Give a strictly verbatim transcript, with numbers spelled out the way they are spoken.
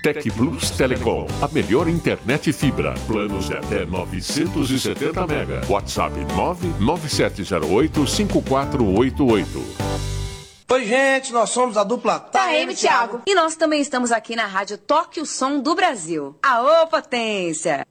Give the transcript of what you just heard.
Tec Plus Telecom, a melhor internet fibra. Planos de até novecentos e setenta mega. WhatsApp nove nove sete zero oito cinco quatro oito oito. Oi, gente, nós somos a dupla Taeme Thiago. E nós também estamos aqui na rádio Toque o Som do Brasil. Aô, potência!